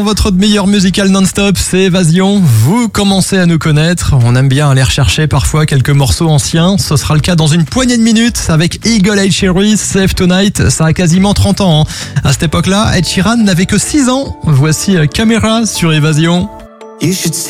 Votre meilleur musical non-stop, c'est Évasion. Vous commencez à nous connaître. On aime bien aller rechercher parfois quelques morceaux anciens. Ce sera le cas dans une poignée de minutes avec Eagle Eye Cherry, Save Tonight. Ça a quasiment 30 ans. À cette époque-là, Ed Sheeran n'avait que 6 ans. Voici Camera sur Évasion.